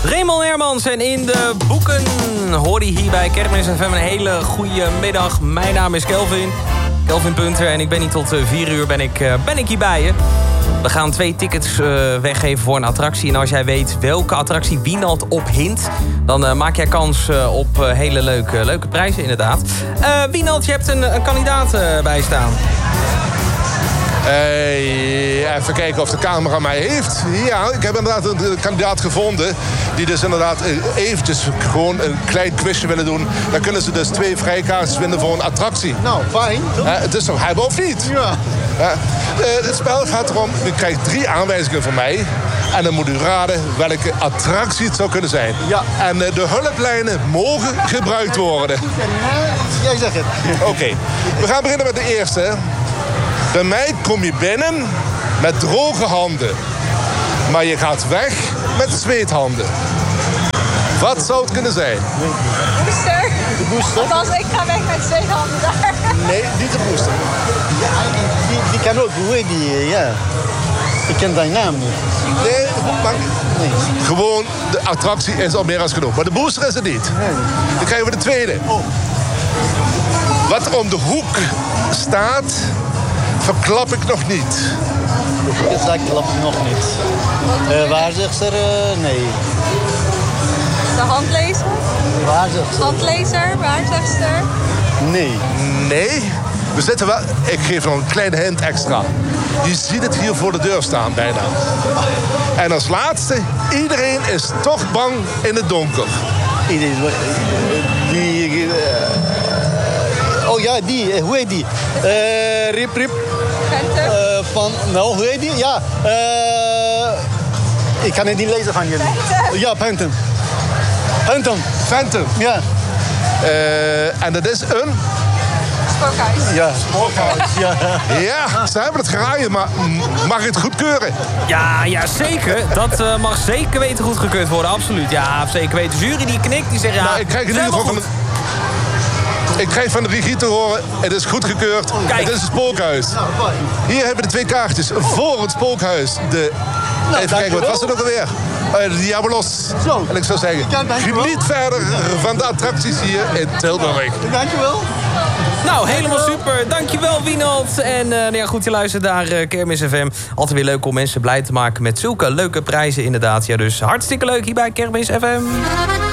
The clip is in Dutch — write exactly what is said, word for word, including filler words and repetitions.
Raymond Hermans en in de boeken hoor je hier bij Kermis F M een hele goede middag. Mijn naam is Kelvin, Kelvin Punter en ik ben hier tot vier uur ben ik, uh, ben ik hier bij je. We gaan twee tickets uh, weggeven voor een attractie. En als jij weet welke attractie Wienald op hint, dan uh, maak jij kans uh, op uh, hele leuke, leuke prijzen inderdaad. Uh, Wienald, je hebt een, een kandidaat uh, bij staan. Uh, even kijken of de camera mij heeft. Ja, ik heb inderdaad een kandidaat gevonden die dus inderdaad eventjes gewoon een klein quizje willen doen. Dan kunnen ze dus twee vrijkaartjes winnen voor een attractie. Nou, fijn. Uh, het is toch hebben of niet? Ja. Uh, uh, het spel gaat erom, u krijgt drie aanwijzingen van mij. En dan moet u raden welke attractie het zou kunnen zijn. Ja. En uh, de hulplijnen mogen gebruikt worden. Jij zegt het. Oké, okay. We gaan beginnen met de eerste. Bij mij kom je binnen met droge handen. Maar je gaat weg met zweethanden. Wat zou het kunnen zijn? Booster. De booster? Althans, ik ga weg met twee handen daar. Nee, niet de booster. Ja, die, die kan ook. Hoe heet die? Ja. Ik ken zijn naam niet. Nee, maar Nee. gewoon de attractie is al meer als genoeg. Maar de booster is het niet. Dan krijgen we de tweede. Wat er om de hoek staat, verklap ik nog niet. Dat klopt nog niet. Uh, waar zegt ze? Uh, nee. De handlezer. Waar zegt ze? Handlezer, waarzegster. Nee. Nee, we zitten wel... Ik geef nog een kleine hint extra. Je ziet het hier voor de deur staan bijna. En als laatste, iedereen is toch bang in het donker. Iedereen... Die... Uh, oh ja, die. Hoe heet die? Uh, rip, rip. Venten. Uh, van... Nou, hoe heet die? Ja. Uh, ik kan het niet lezen van jullie. Phantom. Ja, Phantom. Phantom. Phantom. Ja. Uh, en dat is een... Spookhuis. Ja. Spookhuis. Ja. Ja, ze hebben het geraaien, maar mag ik het goedkeuren? Ja, ja, zeker. Dat uh, mag zeker weten goedgekeurd worden, absoluut. Ja, zeker weten. De jury die knikt, die zegt ja... Nou, ik krijg in ieder geval van de... Ik krijg van de regie te horen, het is goedgekeurd. Kijk. Het is een spookhuis. Hier hebben we de twee kaartjes voor het spookhuis. De... Nou, even kijken, wat was het ook alweer? Uh, de Diabolos. Zo. En ik zou zeggen, Ja, dankjewel. geniet verder van de attracties hier in Tilburg. Dankjewel. Nou, helemaal super. Dankjewel, Wienald. En uh, nou ja, goed, je luistert naar uh, Kermis F M. Altijd weer leuk om mensen blij te maken met zulke leuke prijzen inderdaad. Ja, dus hartstikke leuk hier bij Kermis F M.